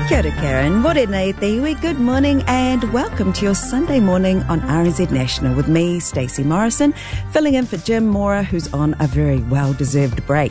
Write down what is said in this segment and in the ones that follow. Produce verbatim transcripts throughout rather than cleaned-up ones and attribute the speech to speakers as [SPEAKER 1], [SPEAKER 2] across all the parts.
[SPEAKER 1] Kia ora, Karen. Morena te iwi. Good morning and welcome to your Sunday morning on R N Z National with me, Stacey Morrison, filling in for Jim Mora, who's on a very well-deserved break.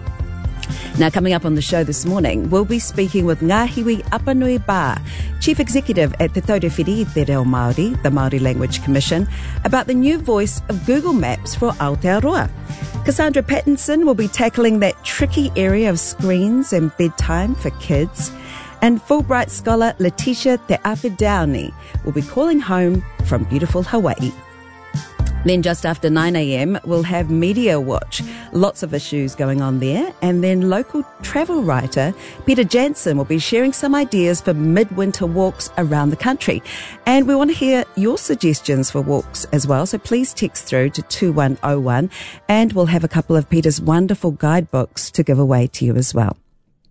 [SPEAKER 1] Now, coming up on the show this morning, we'll be speaking with Ngāhiwi Apanui Ba, Chief Executive at Te Taurewhiri Te Reo Māori, the Māori Language Commission, about the new voice of Google Maps for Aotearoa. Cassandra Pattinson will be tackling that tricky area of screens and bedtime for kids. And Fulbright scholar Letitia Te Awhidauni will be calling home from beautiful Hawaii. Then just after nine a.m, we'll have Media Watch. Lots of issues going on there. And then local travel writer Peter Jansen will be sharing some ideas for midwinter walks around the country. And we want to hear your suggestions for walks as well. So please text through to two one oh one. And we'll have a couple of Peter's wonderful guidebooks to give away to you as well.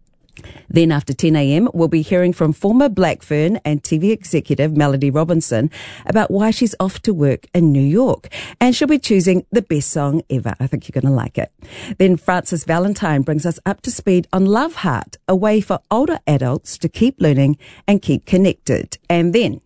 [SPEAKER 1] Then after ten a.m, we'll be hearing from former Blackfern and T V executive Melody Robinson about why she's off to work in New York. And she'll be choosing the best song ever. I think you're going to like it. Then Francis Valentine brings us up to speed on Love Heart, a way for older adults to keep learning and keep connected. And then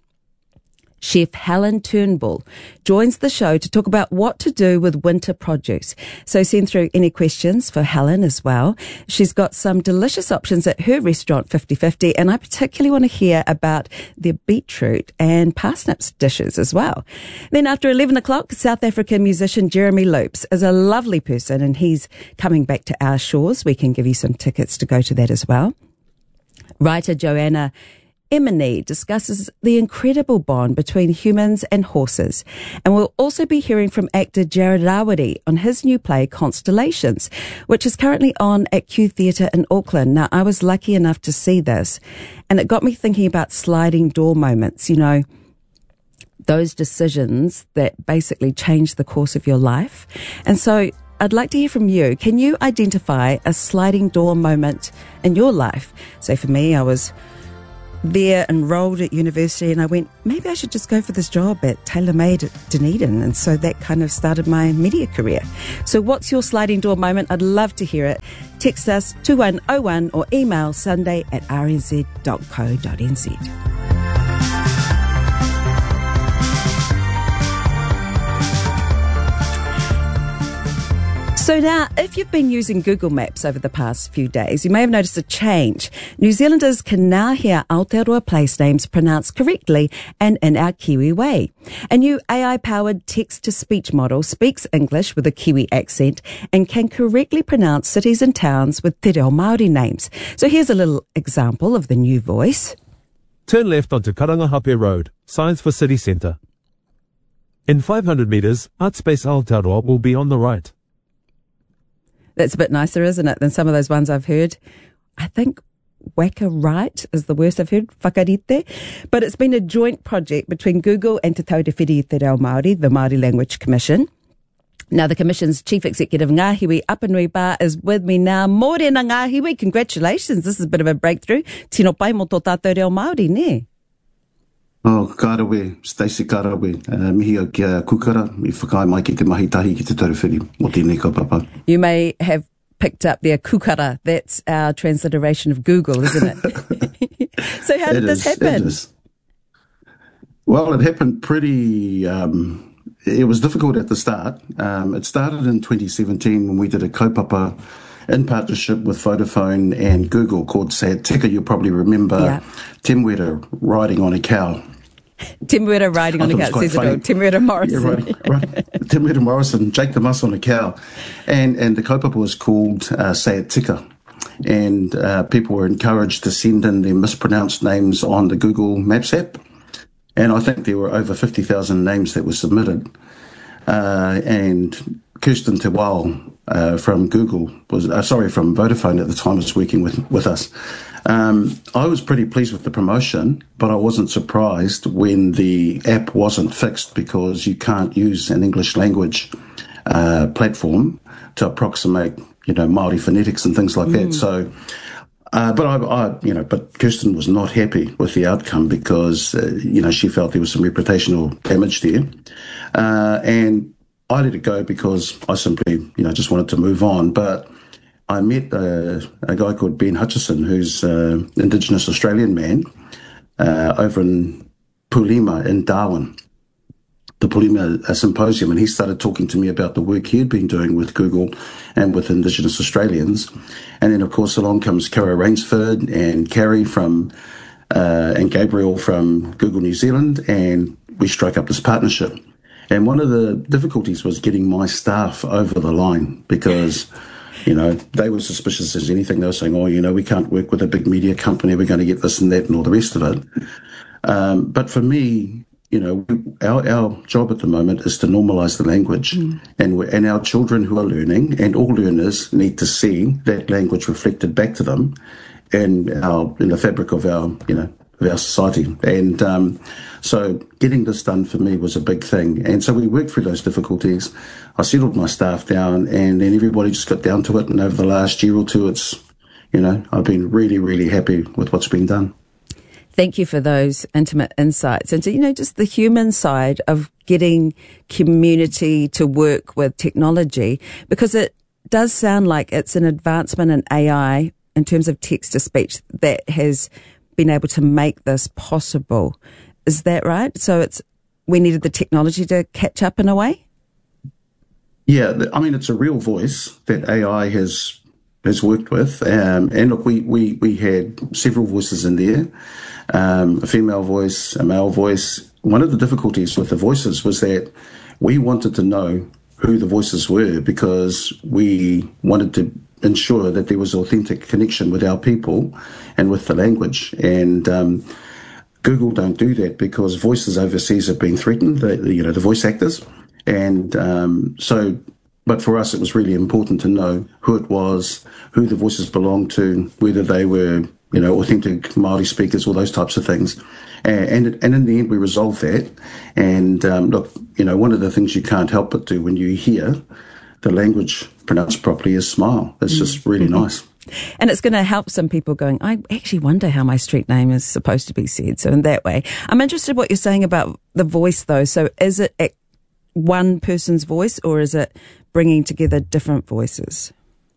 [SPEAKER 1] Chef Helen Turnbull joins the show to talk about what to do with winter produce. So send through any questions for Helen as well. She's got some delicious options at her restaurant fifty fifty, and I particularly want to hear about their beetroot and parsnips dishes as well. Then after eleven o'clock, South African musician Jeremy Loops is a lovely person, and he's coming back to our shores. We can give you some tickets to go to that as well. Writer Joanna Emini discusses the incredible bond between humans and horses. And we'll also be hearing from actor Jared Rawari on his new play Constellations, which is currently on at Q Theatre in Auckland. Now, I was lucky enough to see this, and it got me thinking about sliding door moments, you know, those decisions that basically change the course of your life. And so I'd like to hear from you. Can you identify a sliding door moment in your life? So for me, I was there enrolled at university and I went, maybe I should just go for this job at TaylorMade Dunedin. And so that kind of started my media career. So what's your sliding door moment? I'd love to hear it. Text us two one oh one or email sunday at r n z dot co dot n z. So now, if you've been using Google Maps over the past few days, you may have noticed a change. New Zealanders can now hear Aotearoa place names pronounced correctly and in our Kiwi way. A new A I-powered text-to-speech model speaks English with a Kiwi accent and can correctly pronounce cities and towns with Te Reo Māori names. So here's a little example of the new voice.
[SPEAKER 2] Turn left onto Karangahape Road, signs for City Centre. In five hundred metres, Art Space Aotearoa will be on the right.
[SPEAKER 1] That's a bit nicer, isn't it, than some of those ones I've heard. I think Waka Right is the worst I've heard, Whakarite. But it's been a joint project between Google and Te Taurewhiri Te Reo Māori, the Māori Language Commission. Now, the Commission's Chief Executive, Ngāhiwi Apanui Ba, is with me now. Morena Ngāhiwi, congratulations. This is a bit of a breakthrough. Tino pai mo tō tātou reo Māori, ne?
[SPEAKER 3] Oh, kārawe, Stacey kārawe, uh, mihi o kia kukara, i whakai mai ki te mahi tahi ki te taurewhiri, mo tēnei kaupapa.
[SPEAKER 1] You may have picked up their kukara. That's our transliteration of Google, isn't it? So how did
[SPEAKER 3] it
[SPEAKER 1] this
[SPEAKER 3] is,
[SPEAKER 1] happen?
[SPEAKER 3] It is. Well, it happened pretty, um, it was difficult at the start. Um, it started in twenty seventeen when we did a kaupapa in partnership with Vodafone and Google called Sad Tika. You'll probably remember yeah. Temwera riding on a cow.
[SPEAKER 1] Temwera riding on a cow, says it all. Temwera Morrison.
[SPEAKER 3] Yeah, right, right. Temwera Morrison, Jake the Muss on a cow. And and the kaupapa was called uh, Sad Tika. And uh, people were encouraged to send in their mispronounced names on the Google Maps app. And I think there were over fifty thousand names that were submitted. Uh, and Kirsten Te Wao uh, from Google was, uh, sorry, from Vodafone at the time was working with, with us. Um, I was pretty pleased with the promotion, but I wasn't surprised when the app wasn't fixed because you can't use an English language uh, platform to approximate, you know, Māori phonetics and things like mm. that. So, uh, but I, I, you know, but Kirsten was not happy with the outcome because, uh, you know, she felt there was some reputational damage there. Uh, and I let it go because I simply, you know, just wanted to move on. But I met uh, a guy called Ben Hutchison, who's an uh, Indigenous Australian man uh, over in Pulima in Darwin, the Pulima Symposium, and he started talking to me about the work he had been doing with Google and with Indigenous Australians. And then, of course, along comes Cara Rainsford and Carrie from uh, and Gabriel from Google New Zealand, and we struck up this partnership. And one of the difficulties was getting my staff over the line because, you know, they were suspicious as anything. They were saying, oh, you know, we can't work with a big media company. We're going to get this and that and all the rest of it. Um, but for me, you know, our, our job at the moment is to normalise the language. Mm. And, we, and our children who are learning, and all learners need to see that language reflected back to them in, our, in the fabric of our, you know, of our society. And um, so getting this done for me was a big thing. And so we worked through those difficulties. I settled my staff down, and then everybody just got down to it. And over the last year or two, it's, you know, I've been really, really happy with what's been done.
[SPEAKER 1] Thank you for those intimate insights into, you know, just the human side of getting community to work with technology, because it does sound like it's an advancement in A I in terms of text to speech that has been able to make this possible. Is that right? So it's we needed the technology to catch up in a way?
[SPEAKER 3] Yeah, I mean, it's a real voice that A I has has worked with. Um, and look, we, we, we had several voices in there, um, a female voice, a male voice. One of the difficulties with the voices was that we wanted to know who the voices were because we wanted to ensure that there was authentic connection with our people and with the language. And um, Google don't do that because voices overseas have been threatened, the, the, you know, the voice actors. And um, so, but for us, it was really important to know who it was, who the voices belonged to, whether they were, you know, authentic Māori speakers, all those types of things. And, and, and in the end, we resolved that. And um, look, you know, one of the things you can't help but do when you hear the language pronounced properly is smile. It's just really mm-hmm. nice.
[SPEAKER 1] And it's going to help some people going, I actually wonder how my street name is supposed to be said. So in that way, I'm interested in what you're saying about the voice, though. So is it one person's voice, or is it bringing together different voices?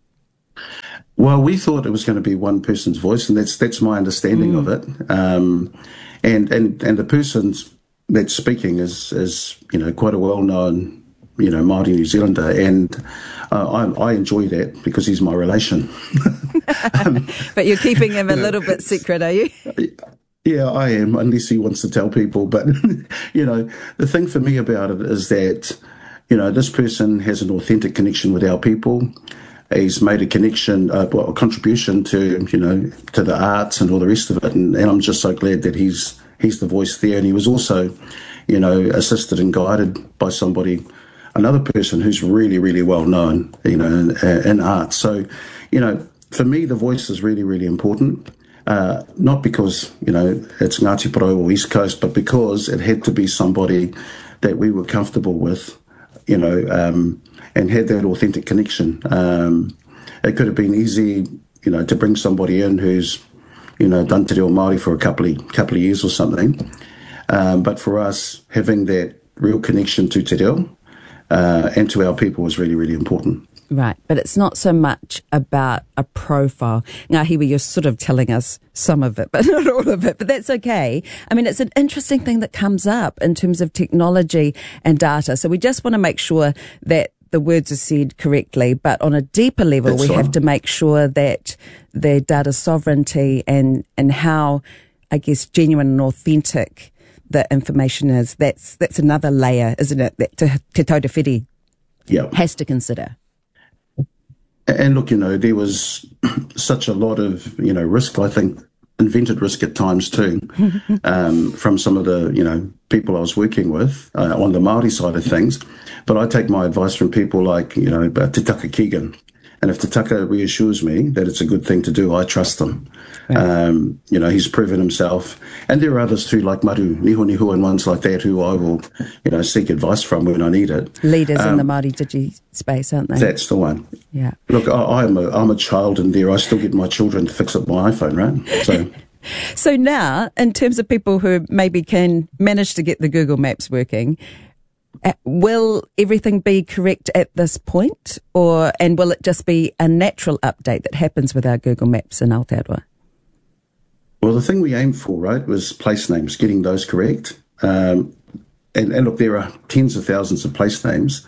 [SPEAKER 3] Well, we thought it was going to be one person's voice, and that's that's my understanding mm. of it. Um, and and and the person that's speaking is is you know quite a well-known you know Māori New Zealander, and uh, I, I enjoy that because he's my relation. um,
[SPEAKER 1] but you're keeping him a little bit secret, are you?
[SPEAKER 3] Yeah, I am, unless he wants to tell people. But, you know, the thing for me about it is that, you know, this person has an authentic connection with our people. He's made a connection, uh, well, a contribution to, you know, to the arts and all the rest of it. And, and I'm just so glad that he's he's the voice there. And he was also, you know, assisted and guided by somebody, another person who's really, really well known, you know, in, in art. So, you know, for me, the voice is really, really important. Uh, not because, you know, it's Ngāti Porou or East Coast, but because it had to be somebody that we were comfortable with, you know, um, and had that authentic connection. Um, it could have been easy, you know, to bring somebody in who's, you know, done te reo Māori for a couple of, couple of years or something. Um, but for us, having that real connection to te reo uh, and to our people was really, really important.
[SPEAKER 1] Right, but it's not so much about a profile. Now, Hiwi, you're sort of telling us some of it, but not all of it, but that's okay. I mean, it's an interesting thing that comes up in terms of technology and data. So we just want to make sure that the words are said correctly, but on a deeper level, that's we right. have to make sure that the data sovereignty and, and how, I guess, genuine and authentic the information is. That's that's another layer, isn't it, that Te, te Tautawhiti
[SPEAKER 3] yep.
[SPEAKER 1] has to consider.
[SPEAKER 3] And look, you know, there was such a lot of, you know, risk, I think, invented risk at times too, um, from some of the, you know, people I was working with uh, on the Māori side of things. But I take my advice from people like, you know, Te Taka Keegan. And if Te Taka reassures me that it's a good thing to do, I trust him. Yeah. Um, you know, he's proven himself. And there are others too, like Maru Niho Niho and ones like that who I will, you know, seek advice from when I need it.
[SPEAKER 1] Leaders um, in the Māori Digi space, aren't they?
[SPEAKER 3] That's the one.
[SPEAKER 1] Yeah.
[SPEAKER 3] Look, I, I'm, a, I'm a child in there. I still get my children to fix up my iPhone, right? So...
[SPEAKER 1] So now, in terms of people who maybe can manage to get the Google Maps working, Uh, will everything be correct at this point, or and will it just be a natural update that happens with our Google Maps in Aotearoa?
[SPEAKER 3] Well, the thing we aimed for, right, was place names, getting those correct. Um, and, and look, there are tens of thousands of place names,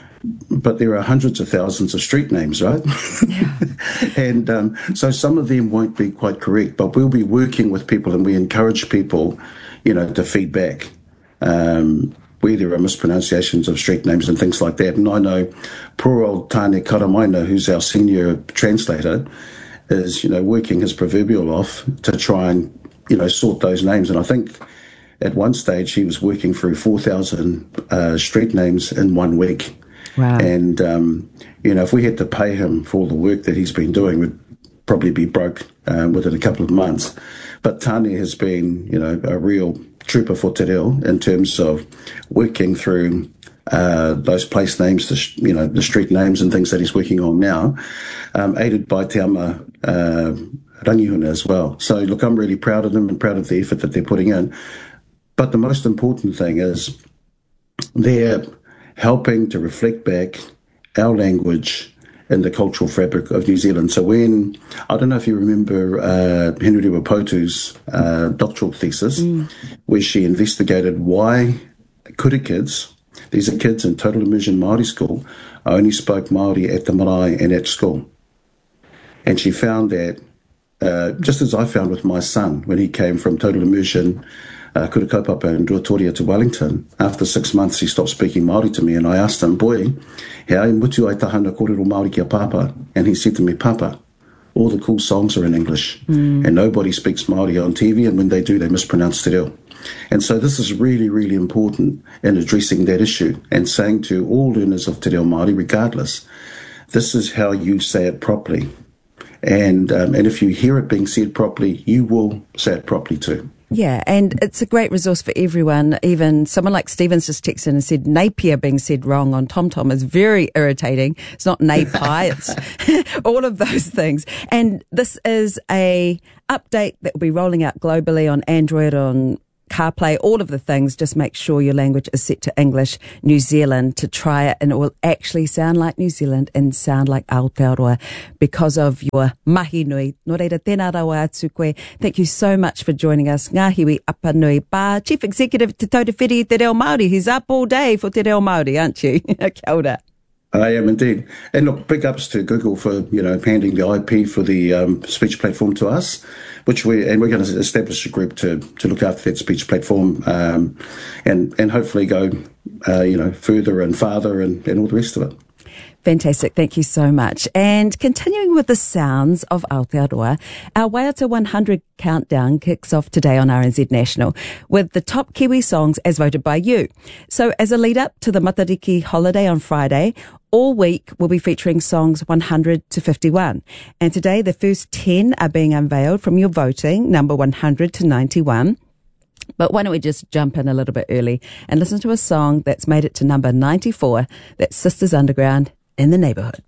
[SPEAKER 3] but there are hundreds of thousands of street names, right? Yeah. and um, so some of them won't be quite correct, but we'll be working with people, and we encourage people, you know, to feedback um, where there are mispronunciations of street names and things like that. And I know poor old Tane Karamaina, who's our senior translator, is, you know, working his proverbial off to try and, you know, sort those names. And I think at one stage he was working through four thousand uh, street names in one week.
[SPEAKER 1] Wow.
[SPEAKER 3] And, um, you know, if we had to pay him for all the work that he's been doing, we'd probably be broke um, within a couple of months. But Tane has been, you know, a real trooper for Te Reo in terms of working through Uh, those place names, the, you know, the street names and things that he's working on now, um, aided by Te Ama uh, Rangihuna as well. So, look, I'm really proud of them and proud of the effort that they're putting in. But the most important thing is they're helping to reflect back our language in the cultural fabric of New Zealand. So when, I don't know if you remember uh, Henry Wapotu's uh, doctoral thesis, mm. where she investigated why kura kids, these are kids in total immersion Māori school, only spoke Māori at the marae and at school. And she found that, uh, just as I found with my son, when he came from total immersion, uh, kura kaupapa in Ruatoria to Wellington, after six months he stopped speaking Māori to me, and I asked him, boy, he ai mutu ai tahana kōrero Māori kia papa? And he said to me, Papa, all the cool songs are in English, mm. and nobody speaks Māori on T V, and when they do, they mispronounce te reo. And so this is really, really important in addressing that issue and saying to all learners of Te Reo Māori, regardless, this is how you say it properly. And um, and if you hear it being said properly, you will say it properly too.
[SPEAKER 1] Yeah, and it's a great resource for everyone. Even someone like Stevens just texted in and said Napier being said wrong on TomTom is very irritating. It's not Napi, it's all of those things. And this is a update that will be rolling out globally on Android, on CarPlay, all of the things. Just make sure your language is set to English New Zealand to try it, and it will actually sound like New Zealand and sound like Aotearoa because of your mahi nui. Nō reira, tēnā rawa atu koe. Thank you so much for joining us. Ngā hiwi apa nui pa, Chief Executive Te Tautawhiri Te Reo Māori. He's up all day for Te Reo Māori, aren't you? Kia ora.
[SPEAKER 3] I am indeed. And look, big ups to Google for, you know, handing the I P for the um, speech platform to us, which we, and we're going to establish a group to, to look after that speech platform um, and, and hopefully go, uh, you know, further and farther and, and all the rest of it.
[SPEAKER 1] Fantastic. Thank you so much. And continuing with the sounds of Aotearoa, our Waiata one hundred countdown kicks off today on R N Z National with the top Kiwi songs as voted by you. So as a lead up to the Matariki holiday on Friday, all week we'll be featuring songs one hundred to fifty-one. And today the first ten are being unveiled from your voting, number one hundred to ninety-one. But why don't we just jump in a little bit early and listen to a song that's made it to number ninety-four. That's Sisters Underground, In the Neighbourhood.